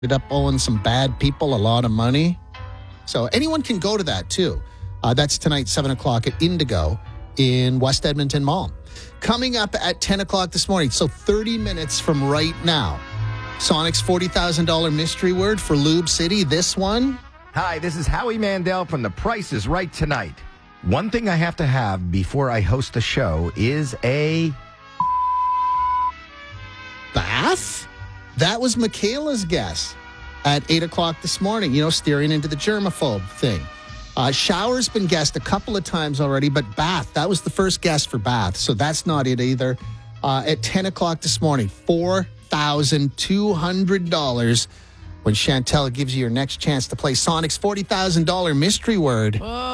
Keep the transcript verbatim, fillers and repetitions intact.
ended up owing some bad people a lot of money. So anyone can go to that too. Uh, that's tonight, seven o'clock at Indigo in West Edmonton Mall. Coming up at ten o'clock this morning, so thirty minutes from right now, Sonic's forty thousand dollars mystery word for Lube City. This one. Hi, this is Howie Mandel from The Price is Right tonight. One thing I have to have before I host a show is a... bath? That was Michaela's guess at eight o'clock this morning, you know, steering into the germaphobe thing. Uh, shower's been guessed a couple of times already, but bath, that was the first guess for bath, so that's not it either. Uh, at ten o'clock this morning, four thousand two hundred dollars when Chantel gives you your next chance to play Sonic's forty thousand dollars mystery word. Whoa.